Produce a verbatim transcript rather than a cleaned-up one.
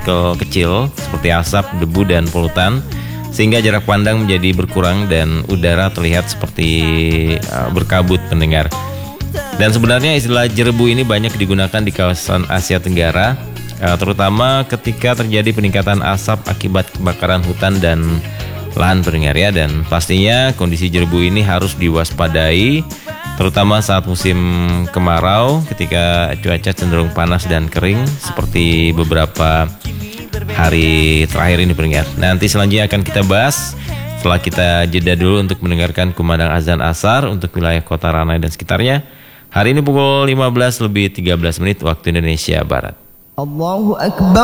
partikel kecil seperti asap, debu, dan polutan, sehingga jarak pandang menjadi berkurang dan udara terlihat seperti uh, berkabut pendengar. Dan sebenarnya istilah jerebu ini banyak digunakan di kawasan Asia Tenggara, uh, terutama ketika terjadi peningkatan asap akibat kebakaran hutan dan lahan pendengar ya. Dan pastinya kondisi jerebu ini harus diwaspadai, terutama saat musim kemarau ketika cuaca cenderung panas dan kering seperti beberapa hari terakhir ini pendengar. Nanti selanjutnya akan kita bahas setelah kita jeda dulu untuk mendengarkan kumandang azan asar untuk wilayah Kota Ranai dan sekitarnya. Hari ini pukul lima belas lebih tiga belas menit waktu Indonesia Barat. Allahu Akbar.